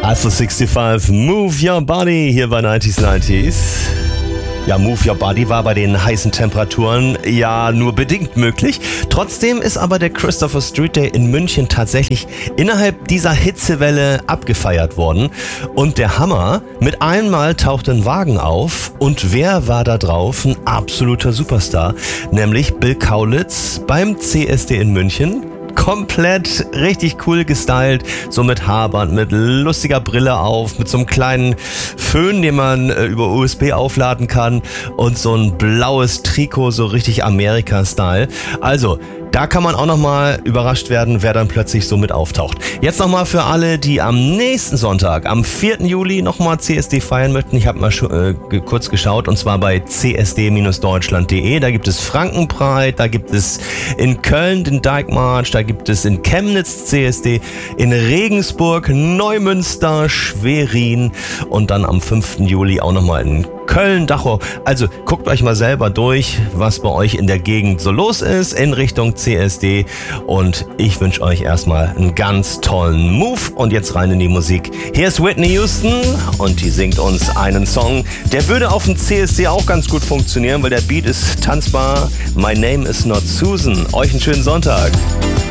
Eiffel 65, Move Your Body hier bei 90s. Ja, Move Your Body war bei den heißen Temperaturen ja nur bedingt möglich. Trotzdem ist aber der Christopher Street Day in München tatsächlich innerhalb dieser Hitzewelle abgefeiert worden. Und der Hammer, mit einmal tauchte ein Wagen auf und wer war da drauf? Ein absoluter Superstar, nämlich Bill Kaulitz beim CSD in München. Komplett richtig cool gestylt, so mit Haarband, mit lustiger Brille auf, mit so einem kleinen Föhn, den man über USB aufladen kann und so ein blaues Trikot, so richtig Amerika-Style. Also, da kann man auch nochmal überrascht werden, wer dann plötzlich so mit auftaucht. Jetzt nochmal für alle, die am nächsten Sonntag, am 4. Juli nochmal CSD feiern möchten. Ich habe mal kurz geschaut und zwar bei csd-deutschland.de. Da gibt es Frankenpride, da gibt es in Köln den Dijkmarsch, da gibt es in Chemnitz CSD, in Regensburg, Neumünster, Schwerin und dann am 5. Juli auch nochmal in Köln, Dachau. Also guckt euch mal selber durch, was bei euch in der Gegend so los ist in Richtung CSD. Und ich wünsche euch erstmal einen ganz tollen Move. Und jetzt rein in die Musik. Hier ist Whitney Houston und die singt uns einen Song. Der würde auf dem CSD auch ganz gut funktionieren, weil der Beat ist tanzbar. My Name is not Susan. Euch einen schönen Sonntag.